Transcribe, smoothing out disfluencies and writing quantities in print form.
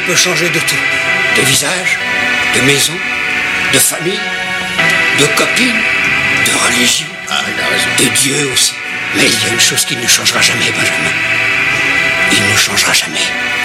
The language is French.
peut changer de tout. De visage, de maison, de famille, de copine, de religion, de Dieu aussi. Mais il y a une chose qui ne changera jamais, Benjamin. Il ne changera jamais.